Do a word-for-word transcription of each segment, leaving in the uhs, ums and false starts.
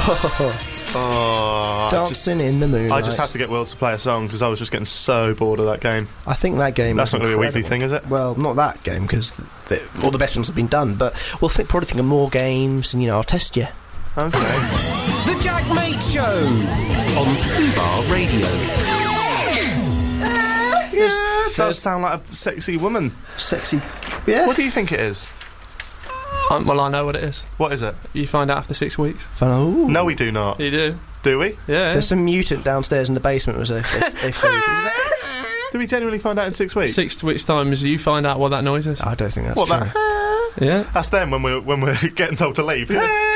Oh, Oh, dancing just, in the moonlight. I just had to get Will to play a song because I was just getting so bored of that game. I think that game. That's not going to be a weekly incredible. thing, is it? Well, not that game because all the best ones have been done. But we'll think, probably think of more games, and you know, I'll test you. Okay. The Jack Mate Show on Fubar Radio. Yeah, it does sound like a sexy woman. Sexy. Yeah. What do you think it is? Um, well, I know what it is. What is it? You find out after six weeks. Ooh. No, we do not. You do. Do we? Yeah. There's some mutant downstairs in the basement. Was a, a, a food. Do we genuinely find out in six weeks? Six weeks' time is you find out what that noise is. I don't think that's What, true. that? Yeah. That's them when we're when we're getting told to leave.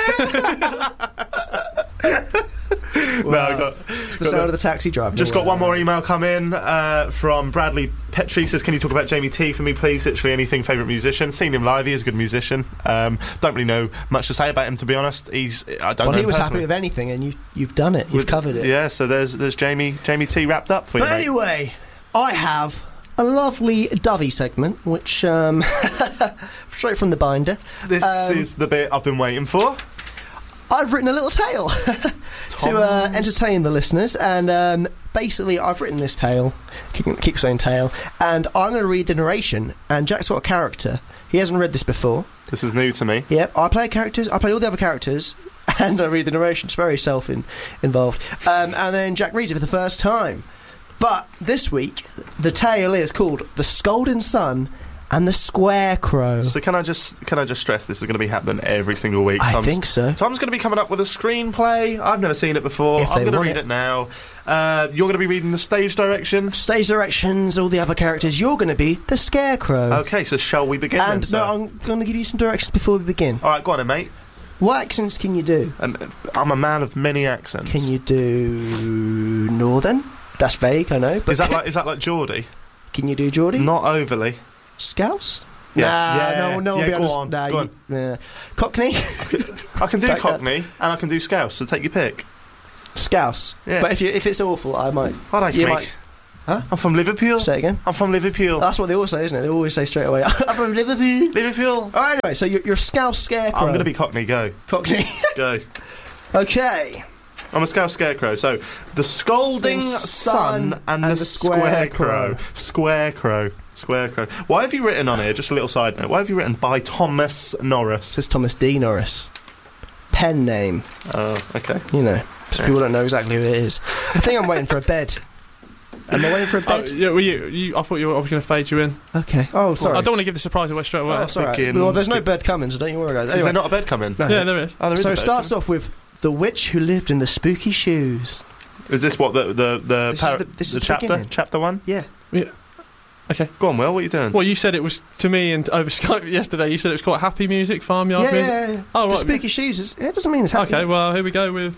No, I got, It's the got sound the- of the taxi driver. Just got one more email come in uh, from Bradley Petrie. Says, can you talk about Jamie T for me, please? Literally anything. Favourite musician. Seen him live. He is a good musician. Um, don't really know much to say about him, to be honest. He's I don't Well, know he him was personally. happy with anything, and you, you've done it. You've With- covered it. Yeah, so there's there's Jamie Jamie T wrapped up for you, But mate. anyway, I have a lovely Dovey segment, which, um, straight from the binder. This Um, is the bit I've been waiting for. I've written a little tale to uh, entertain the listeners, and um, basically I've written this tale, keep, keep saying tale, and I'm going to read the narration, and Jack's got a character. He hasn't read this before. This is new to me. Yep, I play characters, I play all the other characters, and I read the narration. It's very self-involved. Um, and then Jack reads it for the first time. But this week, the tale is called The Scolding Sun and the Scarecrow. So can I just can I just stress this is going to be happening every single week? I Tom's, think so. Tom's going to be coming up with a screenplay. I've never seen it before. If I'm they going to want read it. it, now. Uh, you're going to be reading the stage direction. Stage directions, all the other characters. You're going to be the Scarecrow. Okay, so shall we begin then, And sir? no, I'm going to give you some directions before we begin. All right, go on then, mate. What accents can you do? And uh, I'm a man of many accents. Can you do Northern? That's vague, I know. But Is that like is that like Geordie? can you do Geordie? Not overly. Scouse? Yeah. Nah, Yeah. no, no. Yeah, I'll be go honest. on, Nah, go you- yeah. Cockney? I can do Back Cockney and I can do Scouse. So take your pick. Scouse. Yeah. But if you, if it's awful, I might. I like You mate. might- Huh? I'm from Liverpool. Say it again. I'm from Liverpool. That's what they always say, isn't it? They always say straight away, I'm from Liverpool. Liverpool. Oh, anyway, so you're, you're Scouse Scarecrow. I'm going to be Cockney. Go. Cockney. Go. Okay. I'm a Scouse Scarecrow. So, the Scolding The Sun, Sun and, and the the Scarecrow. Scarecrow. Scarecrow. Scarecrow. Why have you written on here, just a little side note, why have you written by Thomas Norris? This is Thomas D. Norris. Pen name, Oh, okay. you know. So people don't know exactly who it is. I think I'm waiting for a bed. Am I waiting for a Oh, bed? yeah, well, you, you, I thought you were, I was going to fade you in. Okay. Oh, sorry. I don't want to give the surprise away straight away. Oh, sorry. Begin- Well, there's no bed coming, so don't you worry, guys. Is Anyway. there not a bed coming? No. Yeah, there is. Oh, there is So a it bed starts coming. off with The Witch Who Lived in the Spooky Shoes. Is this what, the the, the, This is par- the- this is the the chapter? beginning. Chapter one? Yeah. Okay. Go on, Will, what are you doing? Well, you said it was to me and over Skype yesterday. You said it was quite happy music, farmyard Yeah, music. yeah, yeah. Oh, The right. Spooky Shoes, is, it doesn't mean it's happy. Okay, well, here we go with.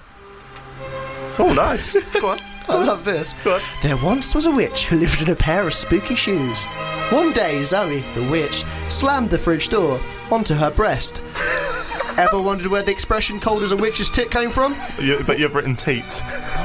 Oh, nice. Go on. I love this. Go on. There once was a witch who lived in a pair of spooky shoes. One day, Zoe, the witch, slammed the fridge door onto her breast. Ever wondered where the expression cold as a witch's tit came from? You, but you've written teat.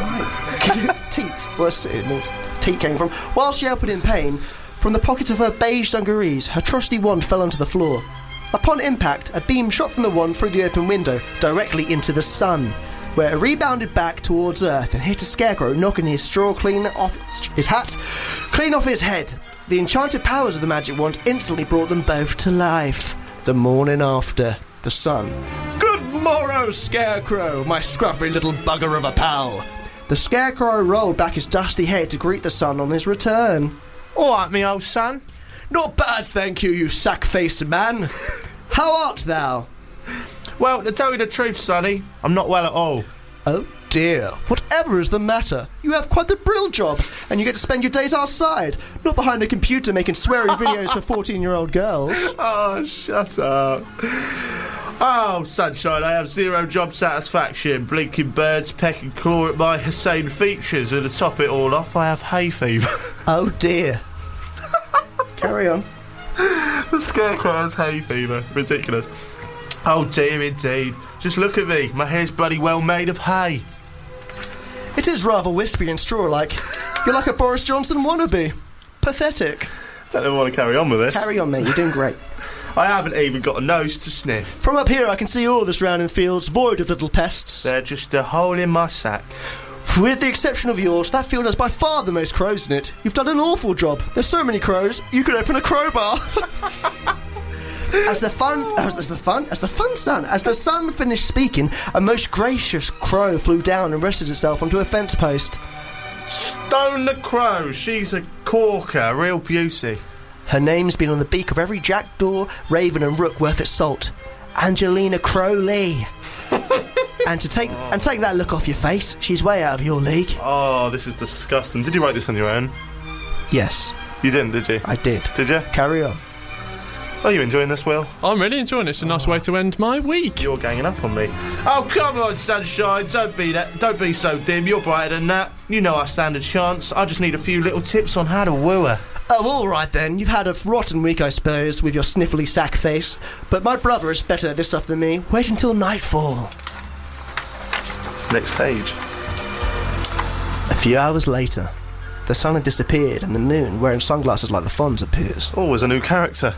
Teat. Well, that's- it means teat came from. While she yelped in pain, from the pocket of her beige dungarees, her trusty wand fell onto the floor. Upon impact, a beam shot from the wand through the open window, directly into the sun, where it rebounded back towards Earth and hit a scarecrow, knocking his straw clean off his hat, clean off his head. The enchanted powers of the magic wand instantly brought them both to life. The morning after, the sun. Good morrow, Scarecrow, my scruffy little bugger of a pal. The Scarecrow rolled back his dusty head to greet the sun on his return. All right, me old son. Not bad, thank you, you sack-faced man. How art thou? Well, to tell you the truth, Sonny, I'm not well at all. Oh dear, whatever is the matter? You have quite the brill job, and you get to spend your days outside, not behind a computer making swearing videos for fourteen-year-old girls. Oh, shut up. Oh, sunshine, I have zero job satisfaction. Blinking birds peck and claw at my Hussein features, and to top it all off, I have hay fever. Oh dear. Carry on. The Scarecrow has hay fever. Ridiculous. Oh dear, indeed. Just look at me. My hair's bloody well made of hay. It is rather wispy and straw-like. You're like a Boris Johnson wannabe. Pathetic. Don't know if I want to carry on with this. Carry on, mate, you're doing great. I haven't even got a nose to sniff. From up here I can see all the surrounding fields void of little pests. They're just a hole in my sack. With the exception of yours, that field has by far the most crows in it. You've done an awful job. There's so many crows, you could open a crowbar. As the fun, as, as the fun, as the fun sun, as the sun finished speaking, a most gracious crow flew down and rested itself onto a fence post. Stone the crow, she's a corker, a real beauty. Her name's been on the beak of every jackdaw, raven and rook worth its salt. Angelina Crowley. And to take oh. and take that look off your face, she's way out of your league. Oh, this is disgusting. Did you write this on your own? Yes. You didn't, did you? I did. Did you? Carry on. Are you enjoying this, Will? I'm really enjoying this. It's a nice way to end my week. You're ganging up on me. Oh, come on, sunshine. Don't be that. Don't be so dim. You're brighter than that. You know our standard chance. I just need a few little tips on how to woo her. Oh, all right then. You've had a rotten week, I suppose, with your sniffly sack face. But my brother is better at this stuff than me. Wait until nightfall. Next page. A few hours later, the sun had disappeared and the moon, wearing sunglasses like the Fonz, appears. Oh, there's a new character.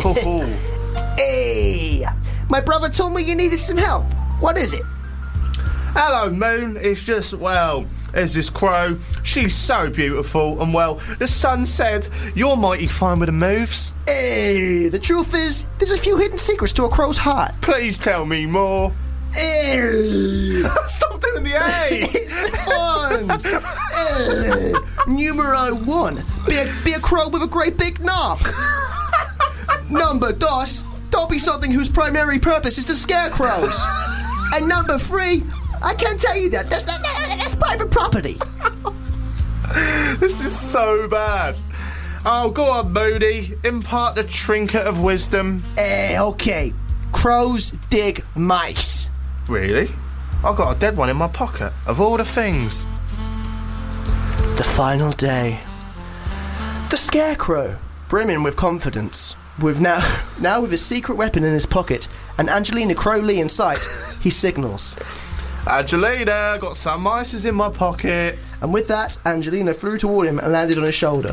Hey! My brother told me you needed some help. What is it? Hello, Moon. It's just, well, there's this crow. She's so beautiful, and, well, the sun said you're mighty fine with the moves. Hey, the truth is, there's a few hidden secrets to a crow's heart. Please tell me more. Hey! Stop doing the A! It's the Fonz! Hey. Numero one, be a, be a crow with a great big knob. Number dos, don't be something whose primary purpose is to scare crows. And number three, I can't tell you that. That's not, that's private property. This is so bad. Oh, go on, Moody. Impart the trinket of wisdom. Eh, uh, okay. Crows dig mice. Really? I've got a dead one in my pocket, of all the things. The final day. The Scarecrow, brimming with confidence, with now, now with his secret weapon in his pocket and Angelina Crowley in sight, he signals. Angelina, got some mices in my pocket. And with that, Angelina flew toward him and landed on his shoulder.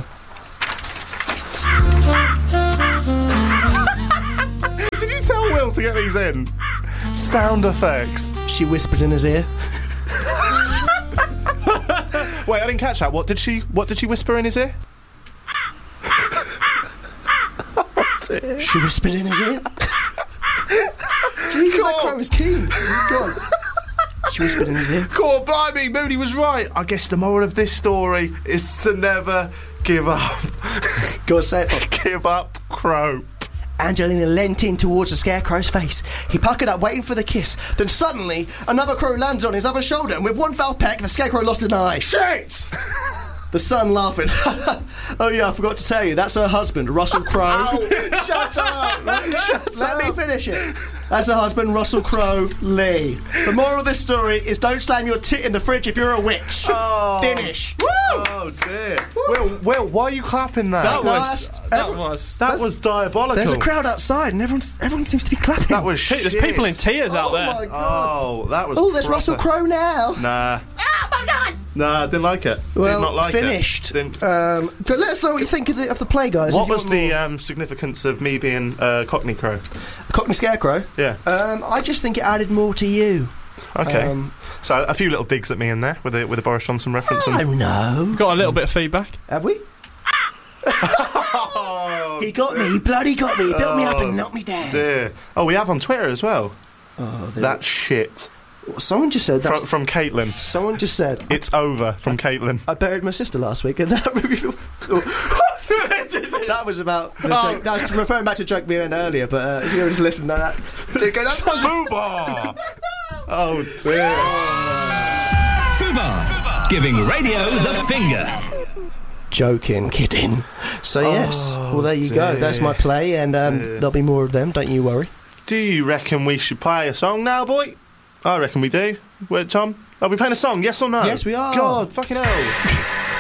Did you tell Will to get these in? Sound effects. She whispered in his ear. Wait, I didn't catch that. What did she What did she whisper in his ear? Oh, she whispered in his ear. Jesus, that crow was keen. Go on. She whispered in his ear. God, blimey, Moody was right. I guess the moral of this story is to never give up. Go on, say it. Give up, crow. Angelina leant in towards the Scarecrow's face. He puckered up, waiting for the kiss. Then suddenly, another crow lands on his other shoulder, and with one foul peck, the Scarecrow lost an eye. Shit! The son laughing. Oh yeah, I forgot to tell you, that's her husband, Russell Crowe. Shut up! Shut Let up! me finish it. That's her husband, Russell Crowe Lee. The moral of this story is don't slam your tit in the fridge if you're a witch. Oh. Finish. Woo! Oh dear. Will, Will, why are you clapping that? That No, was that's- that everyone- was That was diabolical. There's a crowd outside and everyone's, everyone seems to be clapping. That was shit. There's people in tears out Oh there. my God. Oh, that was Oh, there's proper. Russell Crowe now. Nah. Oh my God. Nah, didn't like it. Well, Did not like finished. it. Didn't- Um, but let us know what you think of the, of the play, guys. What if you was want the more. um, significance of me being uh, Cockney Crow? Cockney Scarecrow? Yeah. Um, I just think it added more to you. Okay. Um, so a few little digs at me in there with a with a Boris Johnson reference. I and don't know. Got a little bit of feedback. Have we? oh, He got me. He bloody got me. He built me up Oh, and knocked me down. dear. Oh, we have on Twitter as well. Oh, there- That shit Someone just said from, that's. from Caitlin. Someone just said It's over from Caitlin. I buried my sister last week, and that made me feel. That was about. The Oh. joke. That was referring back to a joke we had earlier, but uh, if you were to listen to that, that's Fubar! Oh dear. Fubar, giving radio the finger. joking, kidding. So yes, well there you go. dear. That's my play, and um, Dear. there'll be more of them. Don't you worry. Do you reckon we should play a song now, boy? I reckon we do. Wait, Tom? Are we playing a song? Yes or no? Yes, we are. God, fucking hell.